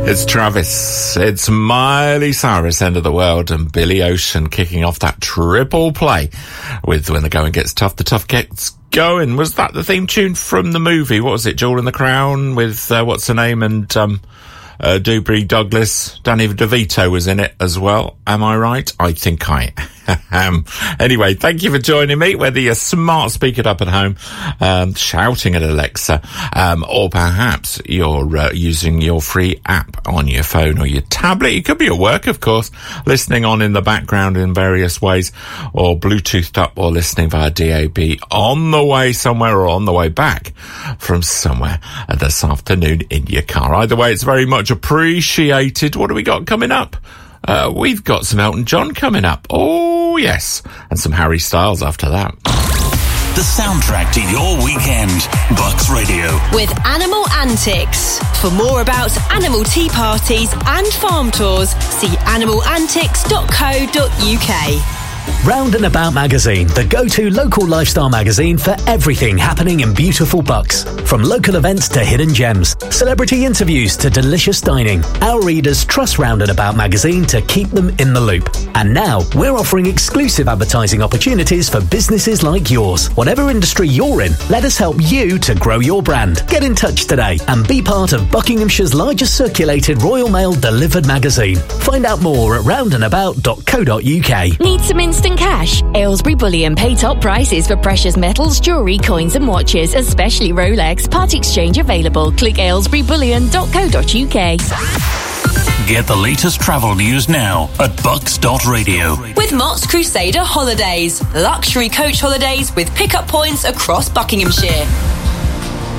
It's Travis, it's Miley Cyrus, End of the World, and Billy Ocean kicking off that triple play with When the Going Gets Tough, the Tough Gets Going. Was that the theme tune from the movie? What was it, Jewel in the Crown, with, what's her name, and, Dubry Douglas? Danny DeVito was in it as well. Am I right? I think I am. Anyway, thank you for joining me, whether you're smart speaking up at home, shouting at Alexa, or perhaps you're using your free app on your phone or your tablet. You could be at work, of course, listening on in the background in various ways, or Bluetoothed up, or listening via DAB on the way somewhere or on the way back from somewhere this afternoon in your car. Either way, it's very much appreciated. What do we got coming up? We've got some Elton John coming up. Oh, yes. And some Harry Styles after that. The soundtrack to your weekend. Bucks Radio. With Animal Antics. For more about animal tea parties and farm tours, see animalantics.co.uk. Round and About magazine, the go-to local lifestyle magazine for everything happening in beautiful Bucks. From local events to hidden gems, celebrity interviews to delicious dining, our readers trust Round and About magazine to keep them in the loop. And now, we're offering exclusive advertising opportunities for businesses like yours. Whatever industry you're in, let us help you to grow your brand. Get in touch today and be part of Buckinghamshire's largest circulated Royal Mail delivered magazine. Find out more at roundandabout.co.uk. Need some instant cash? Aylesbury Bullion pay top prices for precious metals, jewellery, coins and watches, especially Rolex. Part exchange available. Click aylesburybullion.co.uk. Get the latest travel news now at bucks.radio. With Mott's Crusader Holidays. Luxury coach holidays with pickup points across Buckinghamshire.